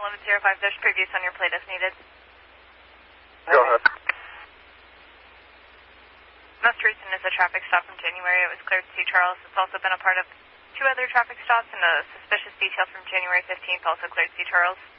1105, there's previous on your plate as needed. Go ahead. Most recent is a traffic stop from January. It was cleared to see Charles. It's also been a part of 2 other traffic stops, and a suspicious detail from January 15th, also cleared to see Charles.